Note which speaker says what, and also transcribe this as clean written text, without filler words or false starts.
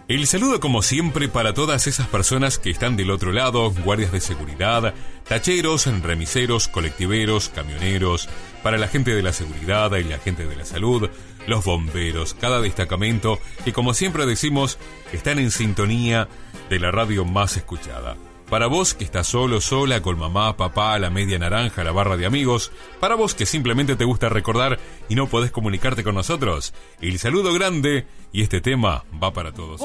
Speaker 1: El saludo como siempre para todas esas personas que están del otro lado, guardias de seguridad, tacheros, remiseros, colectiveros, camioneros, para la gente de la seguridad y la gente de la salud, los bomberos, cada destacamento que como siempre decimos están en sintonía de la radio más escuchada. Para vos que estás solo, sola, con mamá, papá, la media naranja, la barra de amigos. Para vos que simplemente te gusta recordar y no podés comunicarte con nosotros. El saludo grande y este tema va para todos.